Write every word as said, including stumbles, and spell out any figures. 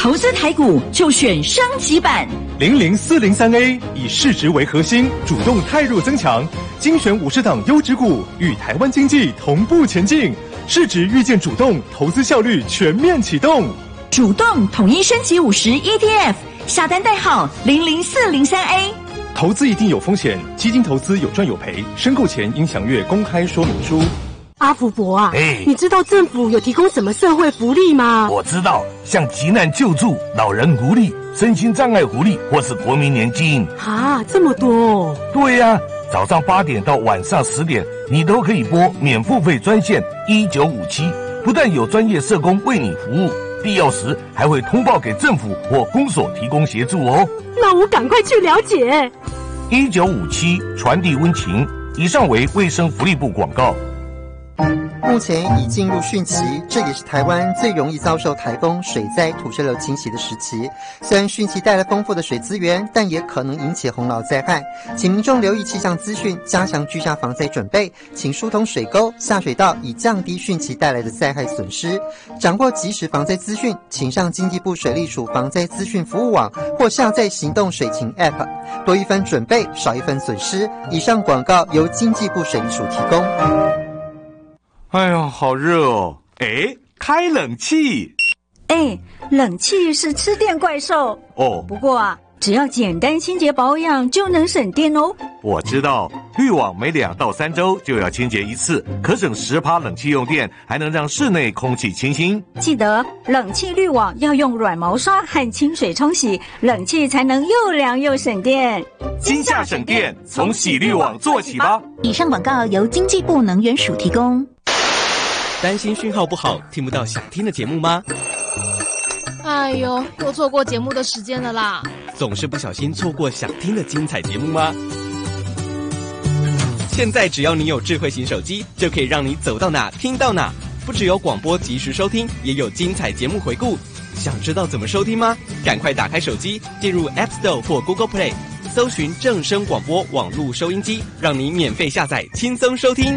投资台股就选升级版零零四零三 A， 以市值为核心，主动汰弱增强，精选五十档优质股，与台湾经济同步前进。市值预见主动，投资效率全面启动。 主动统一升级五十 E T F， 下单代号零零四零三 A。 投资一定有风险，基金投资有赚有赔，申购前应详阅公开说明书。 阿福伯啊， 哎， 你知道政府有提供什么社会福利吗？ 我知道，像急难救助、老人福利、身心障碍福利，或是国民年金。 啊，这么多！ 对呀、啊，早上八点到晚上十点，你都可以拨免付费专线一九五七，不但有专业社工为你服务，必要时还会通报给政府或公所提供协助哦。 那我赶快去了解。 一九五七传递温情，以上为卫生福利部广告。 目前已进入汛期，这也是台湾最容易遭受台风、水灾、土石流侵袭的时期。虽然汛期带来丰富的水资源，但也可能引起洪涝灾害，请民众留意气象资讯，加强居家防灾准备，请疏通水沟、下水道，以降低汛期带来的灾害损失。掌握即时防灾资讯，请上经济部水利署防灾资讯服务网或下载行动水情 App， 多一分准备，少一分损失。以上广告由经济部水利署提供。 哎呦，好热哦！哎，开冷气。 哎，冷气是吃电怪兽哦。 不过啊，只要简单清洁保养就能省电哦。 我知道，滤网每两到三周就要清洁一次，可省十趴冷气用电，还能让室内空气清新。 记得冷气滤网要用软毛刷和清水冲洗，冷气才能又凉又省电。 今夏省电，从洗滤网做起吧。 以上广告由经济部能源署提供。 担心讯号不好，听不到想听的节目吗？ 哎呦，又错过节目的时间了啦！ 总是不小心错过想听的精彩节目吗？现在只要你有智慧型手机，就可以让你走到哪听到哪。不只有广播及时收听，也有精彩节目回顾。想知道怎么收听吗？赶快打开手机，进入 App Store 或 Google Play， 搜寻正声广播网络收音机，让你免费下载，轻松收听。